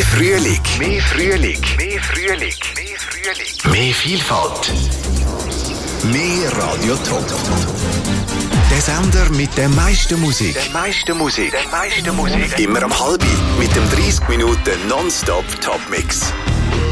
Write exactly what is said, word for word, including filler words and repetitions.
Frühling. Mehr Frühling. Mehr Frühling. Mehr Frühling. Mehr Vielfalt. Mehr Radio Top. Der Sender mit der meisten Musik. Der meisten Musik. Der meisten Musik. Immer um halb mit dem dreißig Minuten Nonstop Top Mix.